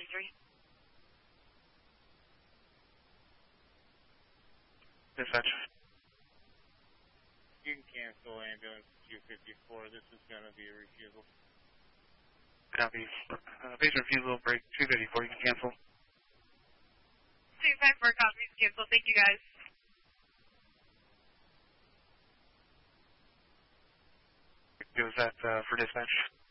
253. Dispatch. You can cancel ambulance 254. This is going to be a refusal. Copy. Base refusal, break 254. You can cancel. 254 copies, cancel. Thank you, guys. Was that for dispatch?